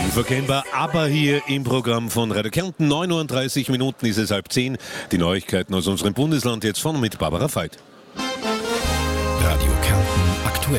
Unverkennbar, aber hier im Programm von Radio Kärnten. 9:30 Minuten ist es 9:30. Die Neuigkeiten aus unserem Bundesland jetzt vorne mit Barbara Veit. Radio Kärnten aktuell.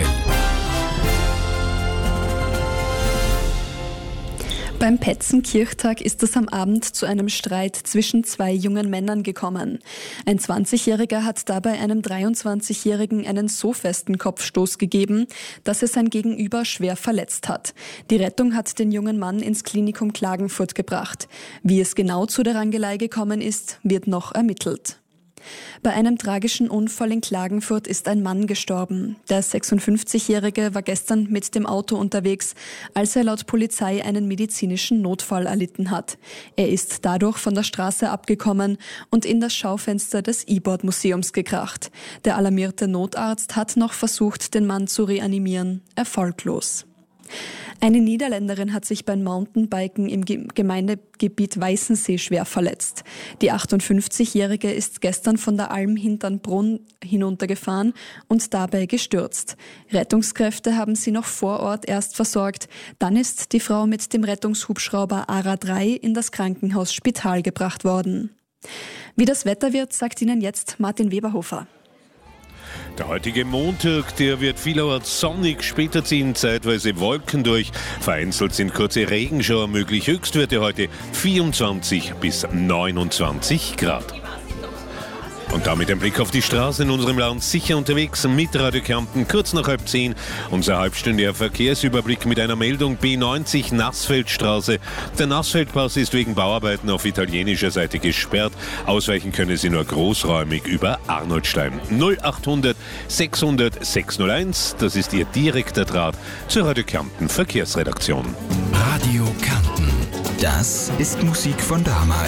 Beim Petzenkirchtag ist es am Abend zu einem Streit zwischen zwei jungen Männern gekommen. Ein 20-Jähriger hat dabei einem 23-Jährigen einen so festen Kopfstoß gegeben, dass er sein Gegenüber schwer verletzt hat. Die Rettung hat den jungen Mann ins Klinikum Klagenfurt gebracht. Wie es genau zu der Rangelei gekommen ist, wird noch ermittelt. Bei einem tragischen Unfall in Klagenfurt ist ein Mann gestorben. Der 56-Jährige war gestern mit dem Auto unterwegs, als er laut Polizei einen medizinischen Notfall erlitten hat. Er ist dadurch von der Straße abgekommen und in das Schaufenster des E-Board-Museums gekracht. Der alarmierte Notarzt hat noch versucht, den Mann zu reanimieren. Erfolglos. Eine Niederländerin hat sich beim Mountainbiken im Gemeindegebiet Weißensee schwer verletzt. Die 58-Jährige ist gestern von der Alm Hinternbrunn hinuntergefahren und dabei gestürzt. Rettungskräfte haben sie noch vor Ort erst versorgt. Dann ist die Frau mit dem Rettungshubschrauber ARA 3 in das Krankenhaus Spital gebracht worden. Wie das Wetter wird, sagt Ihnen jetzt Martin Weberhofer. Der heutige Montag, der wird vielerorts sonnig, später ziehen zeitweise Wolken durch. Vereinzelt sind kurze Regenschauer möglich. Höchstwerte heute 24 bis 29 Grad. Und damit ein Blick auf die Straße in unserem Land. Sicher unterwegs mit Radio Kärnten, kurz nach 9:30. Unser halbstündiger Verkehrsüberblick mit einer Meldung B90 Nassfeldstraße. Der Nassfeldpass ist wegen Bauarbeiten auf italienischer Seite gesperrt. Ausweichen können Sie nur großräumig über Arnoldstein. 0800 600 601, das ist Ihr direkter Draht zur Radio Kärnten Verkehrsredaktion. Radio Kärnten, das ist Musik von damals.